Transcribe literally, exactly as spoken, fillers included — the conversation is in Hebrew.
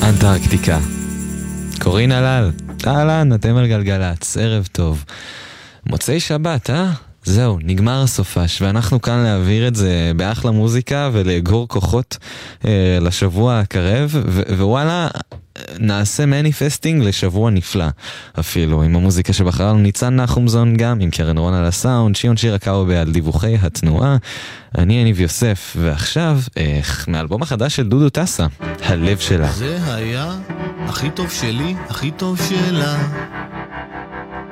אנטארקטיקה. קורין הלל, אהלן, אתם על גלגלץ, ערב טוב. מוצאי שבת, אה? זהו, נגמר הסופש, ואנחנו כאן להעביר את זה באחלה מוזיקה ולאגור כוחות אה, לשבוע הקרב, ו- ווואלה, נעשה מניפסטינג לשבוע נפלא אפילו, עם המוזיקה שבחרנו ניצן נחומזון גם, עם קרן רון על הסאונד, שיון שיר הקאובה על דיווחי התנועה, אני יניב יוסף, ועכשיו, אה, מאלבום החדש של דודו טסה, הלב שלה. זה היה הכי טוב שלי, הכי טוב שלה.